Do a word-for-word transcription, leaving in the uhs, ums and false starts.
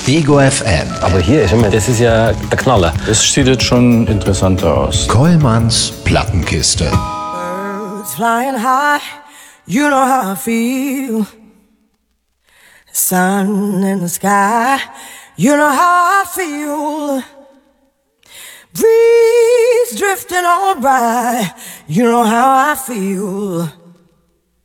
Stego F M. Aber hier, ich meine, das ist ja der Knaller. Das sieht jetzt schon interessanter aus. Kollmanns Plattenkiste. Birds flying high, you know how I feel. Sun in the sky, you know how I feel. Breeze drifting on by, you know how I feel.